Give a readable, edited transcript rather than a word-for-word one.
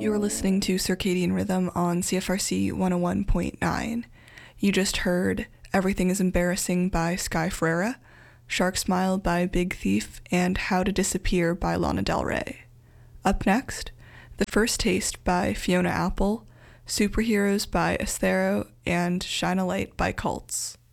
You're listening to Circadian Rhythm on CFRC 101.9. You just heard Everything is Embarrassing by Sky Ferreira, Shark Smile by Big Thief, and How to Disappear by Lana Del Rey. Up next, The First Taste by Fiona Apple, Superheroes by Esthero, and Shine a Light by Cults.